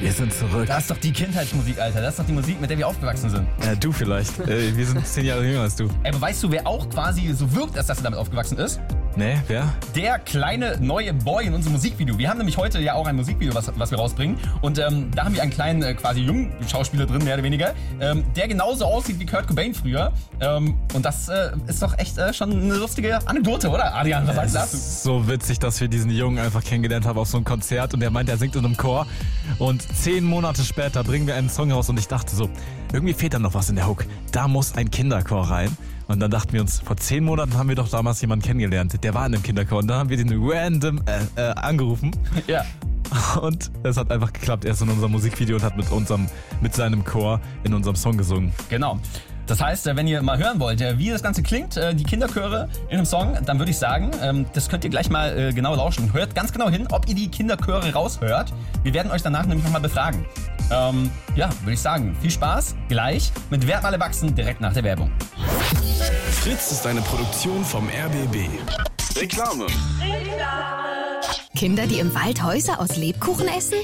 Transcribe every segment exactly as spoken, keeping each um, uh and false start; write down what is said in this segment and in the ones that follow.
Wir sind zurück. Das ist doch die Kindheitsmusik, Alter. Das ist doch die Musik, mit der wir aufgewachsen sind. Äh, du vielleicht. Äh, wir sind zehn Jahre jünger als du. Ey, aber weißt du, wer auch quasi so wirkt, als dass er damit aufgewachsen ist? Nee, wer? Der kleine neue Boy in unserem Musikvideo. Wir haben nämlich heute ja auch ein Musikvideo, was, was wir rausbringen. Und ähm, da haben wir einen kleinen, äh, quasi jungen Schauspieler drin, mehr oder weniger, ähm, der genauso aussieht wie Kurt Cobain früher. Ähm, und das äh, ist doch echt äh, schon eine lustige Anekdote, oder, Adrian? Was sagst du dazu? Es ist so witzig, dass wir diesen Jungen einfach kennengelernt haben auf so einem Konzert und der meint, er singt in einem Chor. Und zehn Monate später bringen wir einen Song raus und ich dachte so, irgendwie fehlt da noch was in der Hook. Da muss ein Kinderchor rein. Und dann dachten wir uns, vor zehn Monaten haben wir doch damals jemanden kennengelernt, der war in einem Kinderchor. Und dann haben wir den random äh, äh, angerufen. Ja. Und es hat einfach geklappt. Er ist in unserem Musikvideo und hat mit unserem, mit seinem Chor in unserem Song gesungen. Genau. Das heißt, wenn ihr mal hören wollt, wie das Ganze klingt, die Kinderchöre in einem Song, dann würde ich sagen, das könnt ihr gleich mal genau lauschen. Hört ganz genau hin, ob ihr die Kinderchöre raushört. Wir werden euch danach nämlich nochmal befragen. Ähm, ja, würde ich sagen, viel Spaß gleich mit Werd mal erwachsen direkt nach der Werbung. Fritz ist eine Produktion vom R B B. Reklame. Kinder, die im Wald Häuser aus Lebkuchen essen?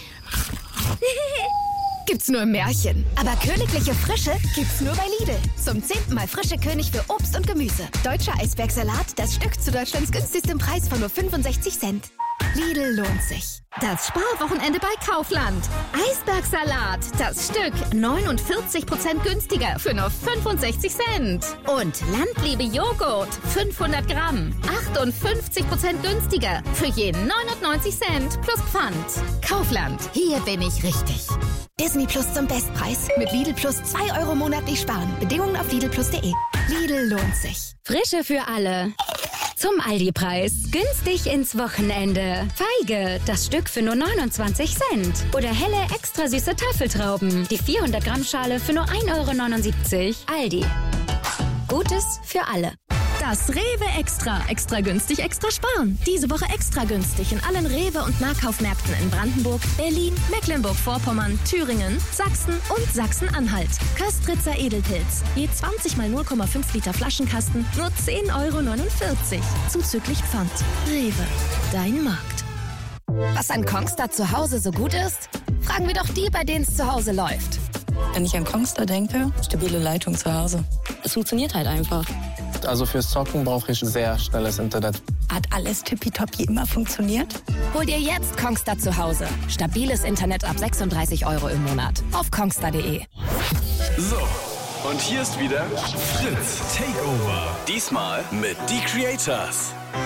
Gibt's nur im Märchen. Aber königliche Frische gibt's nur bei Lidl. Zum zehnten Mal frische König für Obst und Gemüse. Deutscher Eisbergsalat, das Stück zu Deutschlands günstigstem Preis von nur fünfundsechzig Cent. Lidl lohnt sich. Das Sparwochenende bei Kaufland. Eisbergsalat, das Stück neunundvierzig Prozent günstiger für nur fünfundsechzig Cent. Und Landliebe Joghurt, fünfhundert Gramm, achtundfünfzig Prozent günstiger für je neunundneunzig Cent plus Pfand. Kaufland, hier bin ich richtig. Disney Plus zum Bestpreis. Mit Lidl Plus zwei Euro monatlich sparen. Bedingungen auf lidl plus punkt de. Lidl lohnt sich. Frische für alle. Zum Aldi-Preis. Günstig ins Wochenende. Feige, das Stück für nur neunundzwanzig Cent. Oder helle, extra süße Tafeltrauben. Die vierhundert Gramm Schale für nur ein Euro neunundsiebzig. Aldi. Gutes für alle. Das Rewe Extra. Extra günstig, extra sparen. Diese Woche extra günstig in allen Rewe- und Nahkaufmärkten in Brandenburg, Berlin, Mecklenburg-Vorpommern, Thüringen, Sachsen und Sachsen-Anhalt. Köstritzer Edelpilz. Je zwanzig mal null Komma fünf Liter Flaschenkasten, nur zehn Euro neunundvierzig. Zuzüglich Pfand. Rewe. Dein Markt. Was an Kongstar zu Hause so gut ist? Fragen wir doch die, bei denen es zu Hause läuft. Wenn ich an Kongstar denke, stabile Leitung zu Hause. Es funktioniert halt einfach. Also fürs Zocken brauche ich sehr schnelles Internet. Hat alles tippitoppi immer funktioniert? Hol dir jetzt Kongstar zu Hause. Stabiles Internet ab sechsunddreißig Euro im Monat. Auf kongstar punkt de. So, und hier ist wieder Fritz Takeover. Diesmal mit The Creators.